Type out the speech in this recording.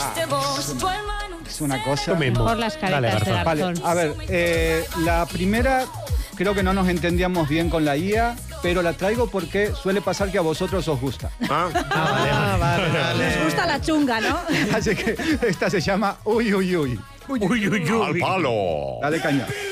Es una cosa. Por las caretas de Vale, Garzón. a ver, la primera creo que no nos entendíamos bien con la IA, pero la traigo porque suele pasar que a vosotros os gusta. Nos gusta la chunga, ¿no? Así que esta se llama Uy, uy, uy. Al palo. Dale caña.